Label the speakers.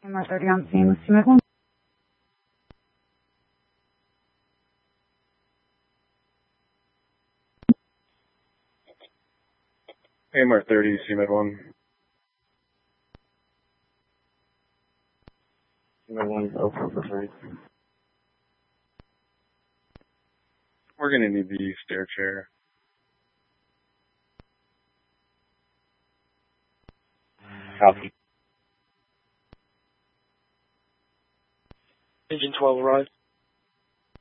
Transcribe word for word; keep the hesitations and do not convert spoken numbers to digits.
Speaker 1: Camera thirty on scene with Smith one.
Speaker 2: A M R thirty, C M E D one. C M E D one, oh four four three. We're gonna need the stair chair.
Speaker 3: Copy.
Speaker 4: Engine twelve arrived.